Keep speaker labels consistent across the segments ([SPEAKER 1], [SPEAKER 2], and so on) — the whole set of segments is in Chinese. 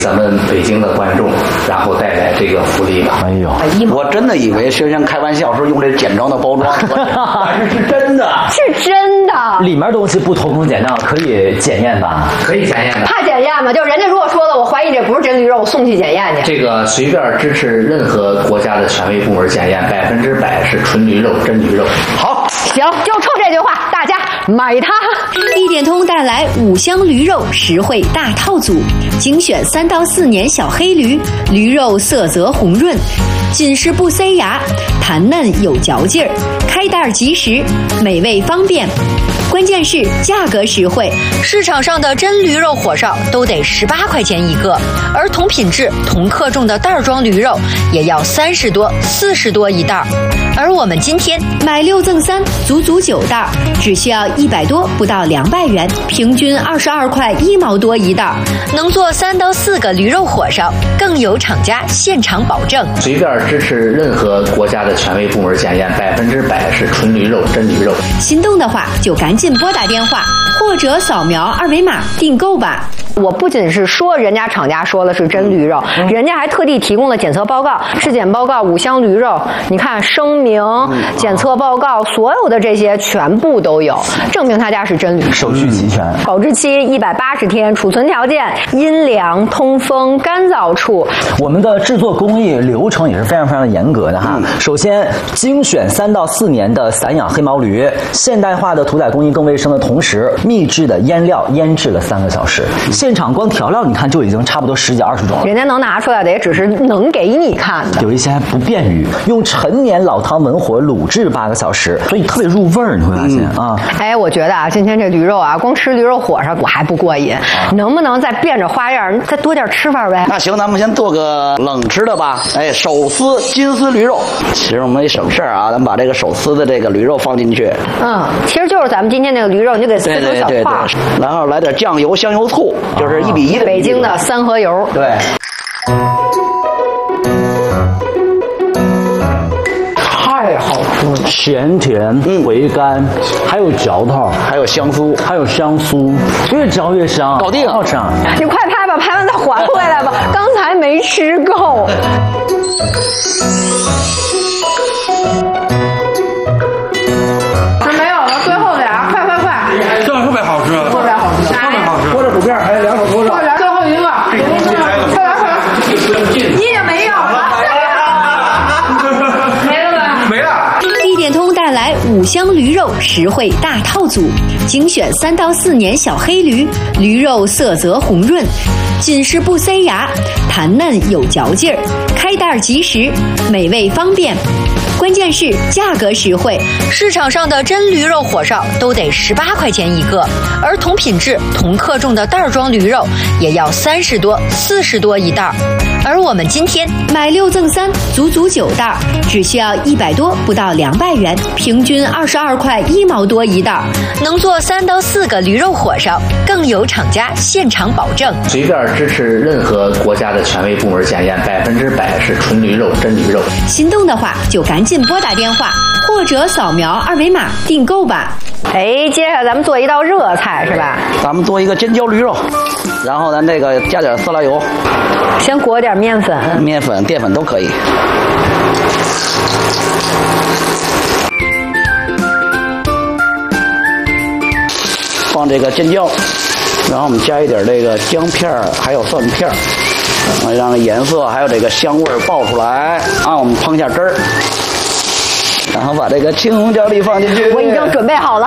[SPEAKER 1] 咱们北京的观众，然后带来这个福利吧。
[SPEAKER 2] 哎呦，
[SPEAKER 3] 我真的以为轩轩开玩笑说用这简装的包装，但是真的，
[SPEAKER 4] 是真的。
[SPEAKER 2] 里面东西不偷工减料，可以检验吧？
[SPEAKER 1] 可以检验的。
[SPEAKER 4] 怕检验吗？就人家如果说了，我怀疑这不是真驴肉，我送去检验去。
[SPEAKER 1] 这个随便支持任何国家的权威部门检验，100%是纯驴肉，真驴肉。
[SPEAKER 3] 好，
[SPEAKER 4] 行，就冲这句话，大家买它。
[SPEAKER 5] 一点通带来5香驴肉实惠大套组，精选3到4年小黑驴，驴肉色泽红润，紧实不塞牙，弹嫩有嚼劲儿，开袋即食，美味方便。关键是价格实惠，市场上的真驴肉火烧都得18块钱一个，而同品质、同克重的袋装驴肉也要30多、40多一袋。而我们今天买6赠3，足足9袋，只需要100多不到200元，平均22块1毛多一袋，能做3到4个驴肉火烧，更有厂家现场保证。
[SPEAKER 1] 随便支持任何国家的权威部门检验，100%是纯驴肉，真驴肉。
[SPEAKER 5] 心动的话就赶紧拨打电话或者扫描2维码订购吧。
[SPEAKER 4] 我不仅是说人家厂家说了是真驴肉，人家还特地提供了检测报告、质检报告、5香驴肉，你看声明、检测报告，所有的这些全部都有，证明他家是真驴。
[SPEAKER 2] 手续齐全，
[SPEAKER 4] 保质期180天，储存条件阴凉、通风、干燥处。
[SPEAKER 2] 我们的制作工艺流程也是非常非常的严格的哈。首先，精选3到4年的散养黑毛驴，现代化的屠宰工艺更卫生的同时，秘制的腌料腌制了3个小时。现场光调料你看就已经差不多10几20种了，
[SPEAKER 4] 人家能拿出来的也只是能给你看的，
[SPEAKER 2] 有一些还不便于用陈年老汤文火卤制8个小时，所以特别入味儿。你会发现啊，
[SPEAKER 4] 哎，我觉得啊，今天这驴肉啊，光吃驴肉火烧我还不过瘾，能不能再变着花样，再多点吃法呗？
[SPEAKER 3] 那行，咱们先做个冷吃的吧。哎，手撕金丝驴肉，其实我们也省事儿啊，咱们把这个手撕的这个驴肉放进去。
[SPEAKER 4] 其实就是咱们今天那个驴肉，你就给撕成小块儿，
[SPEAKER 3] 然后来点酱油、香油、醋，就是1比1的。
[SPEAKER 4] 北京的3合油。
[SPEAKER 3] 对。
[SPEAKER 4] 太好吃了，
[SPEAKER 2] 咸甜回甘，还有嚼头，
[SPEAKER 3] 还有香酥，
[SPEAKER 2] 还有香酥，越嚼越香，
[SPEAKER 3] 搞定，
[SPEAKER 2] 好吃啊！
[SPEAKER 4] 你快拍吧，拍完再还回来吧，刚才没吃够。没有了，最后俩，快！
[SPEAKER 6] 这特别好吃，
[SPEAKER 4] 特别好吃，
[SPEAKER 6] 特别好吃。
[SPEAKER 3] 锅着薯片，还有2口锅着。
[SPEAKER 4] 最后一个，快！你也没有了，没了吧？
[SPEAKER 6] 没了。
[SPEAKER 5] 一点通带来5香驴肉实惠大套组，精选3到4年小黑驴，驴肉色泽红润，紧实不塞牙，弹嫩有嚼劲儿，开袋即食，美味方便。关键是价格实惠，市场上的真驴肉火烧都得18块钱一个，而同品质、同克重的袋装驴肉也要30多、40多一袋。而我们今天买6赠3，足足9袋，只需要100多不到200元，平均22块1毛多一袋，能做3到4个驴肉火烧，更有厂家现场保证。
[SPEAKER 1] 随便支持任何国家的权威部门检验，100%是纯驴肉，真驴肉。
[SPEAKER 5] 心动的话就赶紧拨打电话或者扫描2维码订购吧。
[SPEAKER 4] 哎，接下来咱们做一道热菜是吧？
[SPEAKER 3] 咱们做一个尖椒驴肉，然后咱这个加点色拉油，
[SPEAKER 4] 先裹点面粉，
[SPEAKER 3] 淀粉都可以。放这个尖椒，然后我们加一点这个姜片还有蒜片让颜色还有这个香味爆出来啊！我们烹一下汁儿，然后把这个青红椒粒放进去。
[SPEAKER 4] 我已经准备好了。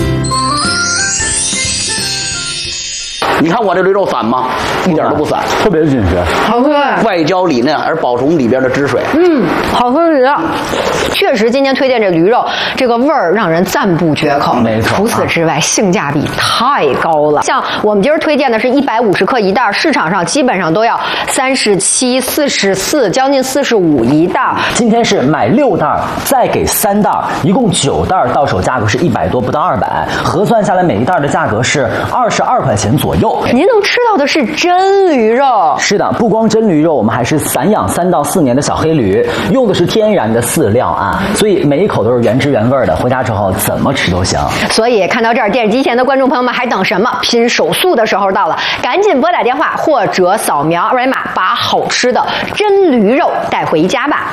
[SPEAKER 3] 你看我这驴肉散吗？一点都不散，
[SPEAKER 2] 特别紧实，
[SPEAKER 4] 好喝，
[SPEAKER 3] 外焦里嫩而保存里边的汁水。
[SPEAKER 4] 好喝极了。确实，今天推荐这驴肉，这个味儿让人赞不绝口。
[SPEAKER 2] 没错。
[SPEAKER 4] 除此之外，性价比太高了。像我们今儿推荐的是150克一袋，市场上基本上都要37、44，将近45一袋。
[SPEAKER 2] 今天是买6袋，再给3袋，一共9袋，到手价格是100多不到200，核算下来每一袋的价格是22块钱左右。
[SPEAKER 4] 肉，您能吃到的是真驴肉。
[SPEAKER 2] 是的，不光真驴肉，我们还是散养3到4年的小黑驴，用的是天然的饲料啊，所以每一口都是原汁原味的，回家之后怎么吃都行。
[SPEAKER 4] 所以看到这儿，电视机前的观众朋友们还等什么？拼手速的时候到了，赶紧拨打电话或者扫描二维码，把好吃的真驴肉带回家吧。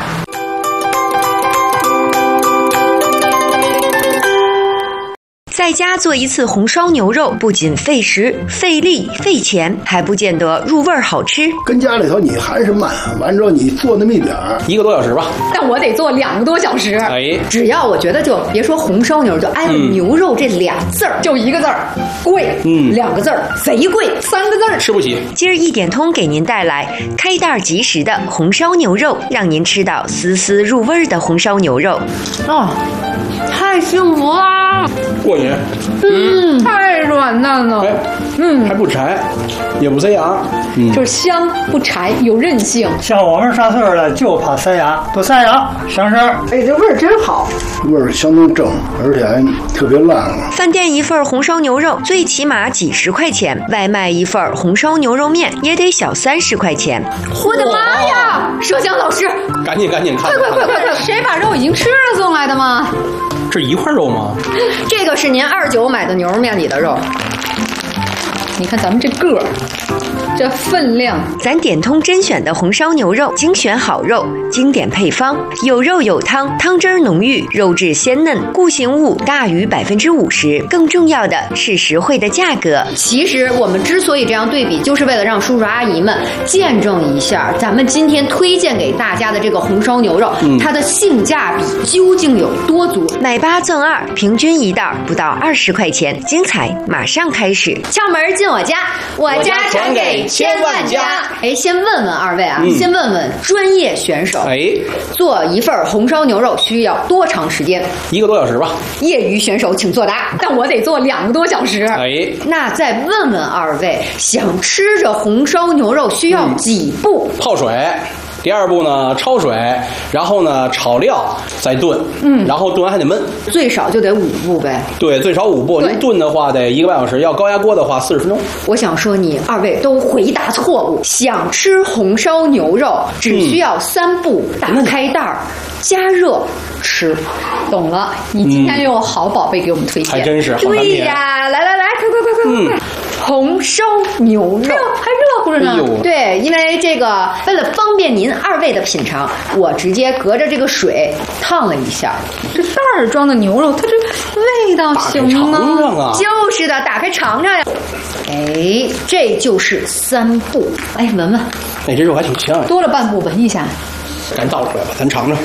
[SPEAKER 5] 在家做一次红烧牛肉，不仅费时、费力、费钱，还不见得入味儿好吃。
[SPEAKER 7] 跟家里头你还是慢，完之后你做那么一点儿
[SPEAKER 6] ，1个多小时吧。
[SPEAKER 4] 但我得做2个多小时。
[SPEAKER 6] 哎，
[SPEAKER 4] 只要我觉得就别说红烧牛肉，就挨了牛肉这俩字儿，就1个字儿贵，2个字儿贼贵，3个字儿
[SPEAKER 6] 吃不起。
[SPEAKER 5] 今儿一点通给您带来开袋即食的红烧牛肉，让您吃到丝丝入味的红烧牛肉。
[SPEAKER 4] 哦，太幸福啦！
[SPEAKER 6] 过瘾。
[SPEAKER 4] 太软嫩了。
[SPEAKER 6] 还不柴，也不塞牙，
[SPEAKER 4] 就是香不柴，有韧性。
[SPEAKER 8] 像我们上岁数了就怕塞牙，不塞牙省事儿。
[SPEAKER 4] 哎，这味儿真好，
[SPEAKER 7] 味儿相当正，而且还特别烂了。
[SPEAKER 5] 饭店一份红烧牛肉最起码几十块钱，外卖一份红烧牛肉面也得小30块钱。
[SPEAKER 4] 我的妈呀！麝香老师，
[SPEAKER 6] 赶紧看！
[SPEAKER 4] 快！谁把肉已经吃了送来的吗？
[SPEAKER 6] 这一块肉吗？
[SPEAKER 4] 这个是您29买的牛肉面里的肉。你看咱们这个儿，这分量，
[SPEAKER 5] 咱点通甄选的红烧牛肉，精选好肉，经典配方，有肉有汤，汤汁儿浓郁，肉质鲜嫩，固形物大于50%。更重要的是实惠的价格。
[SPEAKER 4] 其实我们之所以这样对比，就是为了让叔叔阿姨们见证一下咱们今天推荐给大家的这个红烧牛肉，它的性价比究竟有多足。
[SPEAKER 5] 买8赠2，平均一袋不到20块钱，精彩马上开始。
[SPEAKER 4] 敲门进我家，我家传给千万家。哎，先问问二位啊，先问问专业选手，做一份红烧牛肉需要多长时间
[SPEAKER 6] ？1个多小时吧。
[SPEAKER 4] 业余选手请作答，但我得做2个多小时。那再问问二位，想吃着红烧牛肉需要几步？
[SPEAKER 6] 泡水。第2步呢，焯水，然后呢炒料，再炖，然后炖完还得焖，
[SPEAKER 4] 最少就得5步呗。
[SPEAKER 6] 对，最少5步。您炖的话得1个半小时，要高压锅的话40分钟。
[SPEAKER 4] 我想说，你二位都回答错误。想吃红烧牛肉，只需要3步：打开袋儿，加热。吃，懂了。你今天又有好宝贝给我们推荐，
[SPEAKER 6] 还真是。
[SPEAKER 4] 对呀，来，快！红烧牛肉还热乎着呢。对，因为这个为了方便您二位的品尝，我直接隔着这个水烫了一下。这袋儿装的牛肉，它这味道行吗？
[SPEAKER 6] 尝尝啊！
[SPEAKER 4] 就是的，打开尝尝呀。哎，这就是3步。哎，闻闻。
[SPEAKER 6] 哎，这肉还挺香呀。
[SPEAKER 4] 多了半步，闻一下。
[SPEAKER 6] 赶紧倒出来吧，咱尝尝。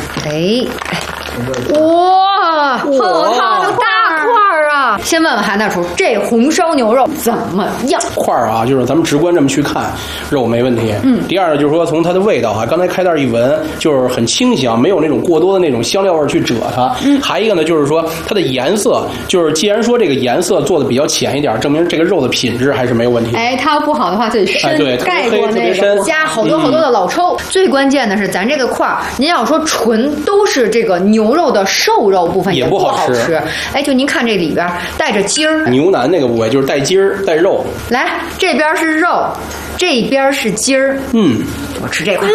[SPEAKER 4] 哇，好烫的大块儿啊！先问问韩大厨，这红烧牛肉怎么样？
[SPEAKER 6] 块儿啊，就是咱们直观这么去看，肉没问题。第二呢，就是说从它的味道啊，刚才开袋一闻，就是很清香，没有那种过多的那种香料味去遮它。还一个呢，就是说它的颜色，就是既然说这个颜色做的比较浅一点，证明这个肉的品质还是没有问题。
[SPEAKER 4] 哎，它要不好的话就得深，盖过那个加好多的老抽。最关键的是咱这个块儿，您要说纯都是这个牛肉的瘦肉部分也不好吃。哎，就您看这里边带着筋儿，
[SPEAKER 6] 牛腩那个部位就是带筋儿带肉。
[SPEAKER 4] 来，这边是肉，这边是筋儿。我吃这块。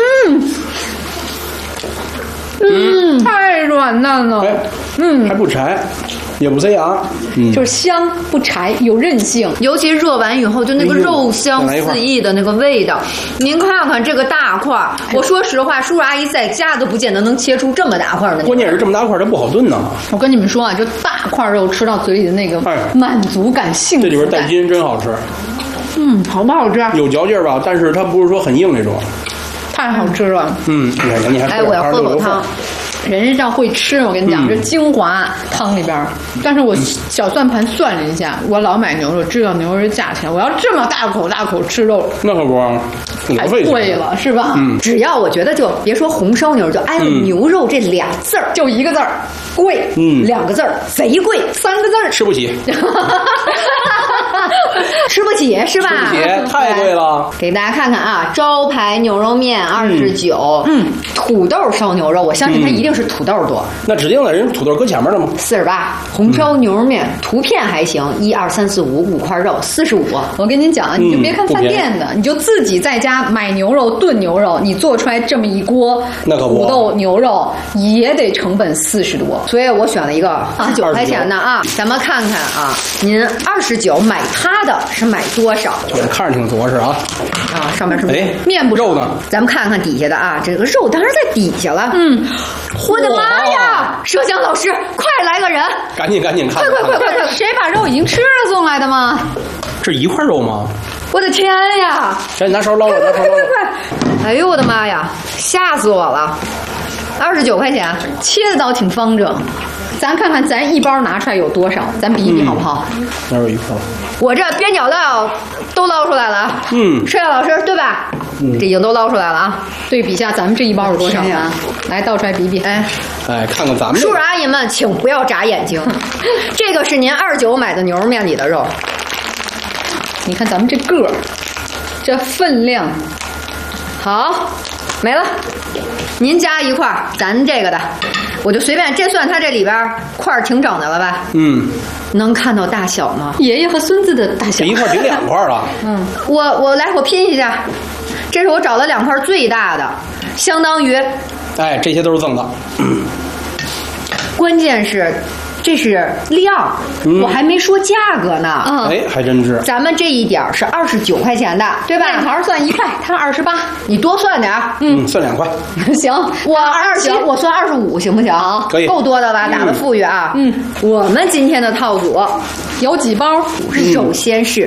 [SPEAKER 4] 太软嫩了。
[SPEAKER 6] 还不柴。也不塞牙，
[SPEAKER 4] 就是香不柴，有韧性。尤其热完以后，就那个肉香四溢的那个味道。您看看这个大块儿，我说实话，叔叔阿姨在家都不见得能切出这么大块的。
[SPEAKER 6] 关键是这么大块它不好炖呢。
[SPEAKER 4] 我跟你们说啊，就大块肉吃到嘴里的那个满足感、幸福感。
[SPEAKER 6] 这里边带筋真好吃。
[SPEAKER 4] 好不好吃？
[SPEAKER 6] 有嚼劲儿吧，但是它不是说很硬那种。
[SPEAKER 4] 太好吃了。
[SPEAKER 6] 你还
[SPEAKER 4] 哎，我要喝口汤。人家这样会吃，我跟你讲，这精华汤里边。但是我小算盘算了一下，我老买牛肉，知道牛肉价钱，我要这么大口吃肉，
[SPEAKER 6] 那可不，
[SPEAKER 4] 太贵了，是吧？只要我觉得就别说红烧牛肉，就挨了牛肉这俩字儿，就1个字儿贵，2个字儿贼贵，3个字儿
[SPEAKER 6] 吃不起。
[SPEAKER 4] 吃不起是吧？
[SPEAKER 6] 吃不起，太贵了。
[SPEAKER 4] 给大家看看啊，招牌牛肉面29，土豆烧牛肉，我相信它一定是土豆多。
[SPEAKER 6] 那指定的人土豆搁前面了吗
[SPEAKER 4] ？48，红烧牛肉面，图片还行，1、2、3、4、5块肉，45。
[SPEAKER 9] 我跟您讲，你就别看饭店的，你就自己在家买牛肉炖牛肉，你做出来这么一锅土豆牛肉也得成本40多，
[SPEAKER 4] 所以我选了一个19块钱的啊。咱们看看啊，您29买它的是买多少？
[SPEAKER 6] 看着挺着实啊。
[SPEAKER 4] 上面是
[SPEAKER 9] 面部
[SPEAKER 6] 肉呢？
[SPEAKER 4] 咱们看看底下的啊，这个肉当然在底下了。我的妈呀！麝香老师，快来个人！
[SPEAKER 6] 赶紧看！快！
[SPEAKER 9] 谁把肉已经吃了送来的吗？
[SPEAKER 6] 这一块肉吗？
[SPEAKER 4] 我的天呀！
[SPEAKER 6] 赶紧拿勺捞了，
[SPEAKER 4] 快！哎呦我的妈呀！吓死我了！29块钱，
[SPEAKER 9] 切的倒挺方正。咱看看咱一包拿出来有多少，咱比一比好不好？
[SPEAKER 6] 哪有一块？
[SPEAKER 4] 我这边角料都捞出来了。麝香老师对吧？这已经都捞出来了啊！
[SPEAKER 9] 对比一下咱们这一包有多少啊？来倒出来比比。
[SPEAKER 6] 哎，看看咱们。
[SPEAKER 4] 叔叔阿姨们，请不要眨眼睛。这个是您29买的牛肉面里的肉。
[SPEAKER 9] 你看咱们这个儿，这分量，
[SPEAKER 4] 好，没了。您加一块，咱这个的，我就随便，这算它这里边块儿挺整的了吧？能看到大小吗？
[SPEAKER 9] 爷爷和孙子的大小，
[SPEAKER 6] 这一块顶2块了。
[SPEAKER 4] 我拼一下，这是我找了2块最大的，相当于，
[SPEAKER 6] 这些都是赠的。
[SPEAKER 4] 关键是。这是量，我还没说价格呢。
[SPEAKER 6] 还真是。
[SPEAKER 4] 咱们这一点是29块钱的，对吧？
[SPEAKER 9] 面条算1块，它28，
[SPEAKER 4] 你多算点儿。
[SPEAKER 6] 算2块。
[SPEAKER 4] 行，我27，我算25，行不行？
[SPEAKER 6] 可以，
[SPEAKER 4] 够多的吧？打的富裕啊。我们今天的套组
[SPEAKER 9] 有几包？
[SPEAKER 4] 首先是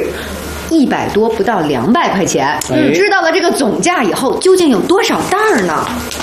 [SPEAKER 4] 100多，不到200块钱。知道了这个总价以后，究竟有多少袋儿呢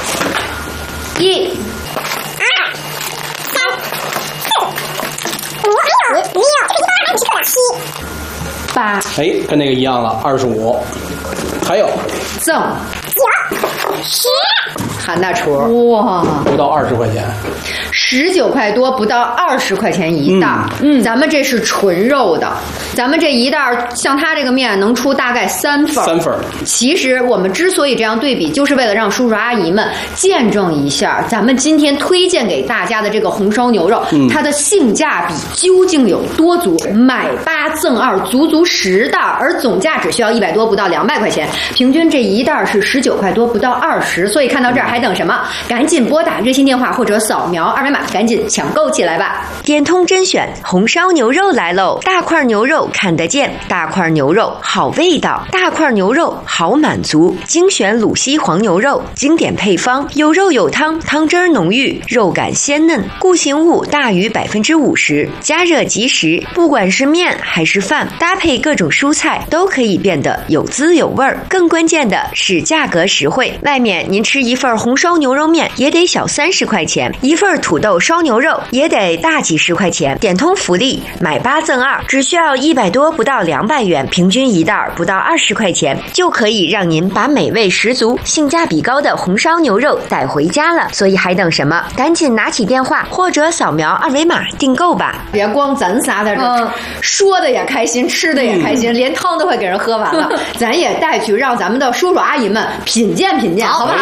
[SPEAKER 4] ？1、2、3、4、5、6、7、8，
[SPEAKER 6] 跟那个一样了，25。还有
[SPEAKER 4] 赠9、10，韩大厨，
[SPEAKER 9] 哇，
[SPEAKER 6] 不到20块钱
[SPEAKER 4] ，19块多，不到20块钱一袋。咱们这是纯肉的，咱们这一袋像它这个面能出大概3份。其实我们之所以这样对比，就是为了让叔叔阿姨们见证一下咱们今天推荐给大家的这个红烧牛肉，它的性价比究竟有多足。买8赠2，足足10袋，而总价只需要100多，不到200块钱，平均这一袋是19块多，不到20。所以看到这儿还等什么？赶紧拨打热线电话或者扫描2维码，赶紧抢购起来吧！
[SPEAKER 5] 点通甄选红烧牛肉来喽！大块牛肉看得见，大块牛肉好味道，大块牛肉好满足。精选鲁西黄牛肉，经典配方，有肉有汤，汤汁浓郁，肉感鲜嫩，固形物大于50%，加热即食。不管是面还是饭，搭配各种蔬菜都可以变得有滋有味儿。更关键的是价格实惠，外面您吃一份红烧牛肉面也得小30块钱，一份土豆烧牛肉也得大几十块钱。点通福利，买8赠2，只需要100多不到200元，平均一袋不到20块钱，就可以让您把美味十足、性价比高的红烧牛肉带回家了。所以还等什么？赶紧拿起电话或者扫描2维码订购吧！
[SPEAKER 4] 别光咱仨在这说的也开心，吃的也开心，连汤都快给人喝完了。咱也带去让咱们的叔叔阿姨们品鉴品鉴，好不好？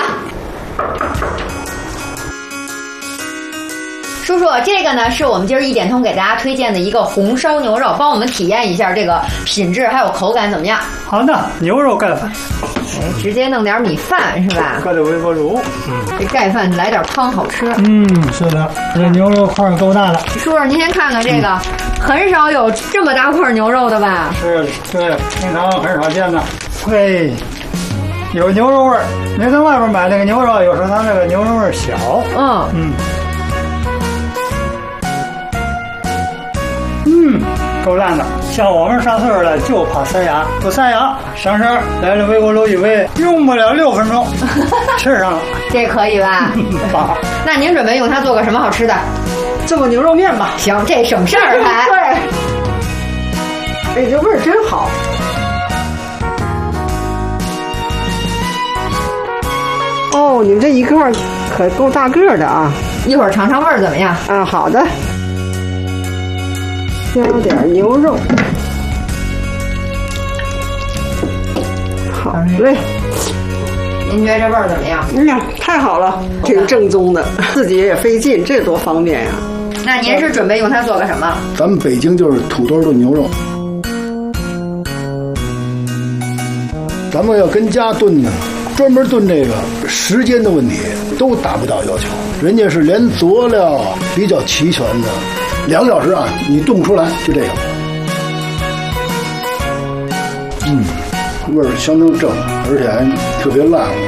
[SPEAKER 4] 叔叔，这个呢是我们今儿一点通给大家推荐的一个红烧牛肉，帮我们体验一下这个品质还有口感怎么样？
[SPEAKER 8] 好的，牛肉盖饭。
[SPEAKER 4] 直接弄点米饭是吧？
[SPEAKER 8] 搁点微波炉。
[SPEAKER 4] 这盖饭来点汤好吃。
[SPEAKER 8] 是的，这牛肉块够大的。
[SPEAKER 4] 叔叔，您先看看这个，很少有这么大块牛肉的吧？
[SPEAKER 8] 是，对，平常很少见的。对，有牛肉味儿。您在外边买那个牛肉，有时候它那个牛肉味儿小。够烂的，像我们上岁数了就怕塞牙，不塞牙，上身来了微波炉一煨，用不了6分钟，吃上了，
[SPEAKER 4] 这可以吧？
[SPEAKER 8] 棒。
[SPEAKER 4] 那您准备用它做个什么好吃的？
[SPEAKER 8] 做个牛肉面吧。
[SPEAKER 4] 行，这省事儿还。
[SPEAKER 8] 对，这味儿真好。
[SPEAKER 10] 哦，你们这一块可够大个的啊！
[SPEAKER 4] 一会儿尝尝味儿怎么样？
[SPEAKER 10] 啊，好的。加点牛肉， 好嘞。
[SPEAKER 4] 您觉得这味儿怎么样？
[SPEAKER 10] 哎呀，太好了，挺正宗的，自己也费劲，这多方便呀！
[SPEAKER 4] 那您是准备用它做个什么？
[SPEAKER 7] 咱们北京就是土豆炖牛肉，咱们要跟家炖呢，专门炖这个时间的问题都达不到要求，人家是连佐料比较齐全的，2个小时啊，你炖不出来，就这个。味儿相当正，而且还特别辣。